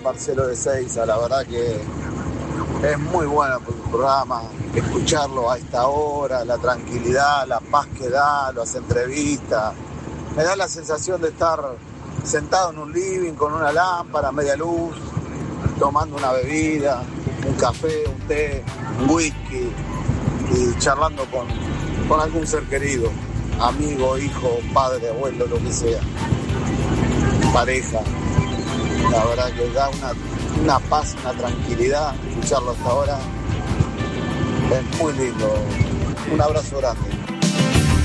Marcelo de Seiza, la verdad que es muy bueno el programa, escucharlo a esta hora, la tranquilidad, la paz que da, las entrevistas. Me da la sensación de estar sentado en un living con una lámpara, media luz, tomando una bebida, un café, un té, un whisky y charlando con algún ser querido, amigo, hijo, padre, abuelo, lo que sea, pareja. La verdad que da una paz, una tranquilidad escucharlo hasta ahora. Es muy lindo. Un abrazo grande.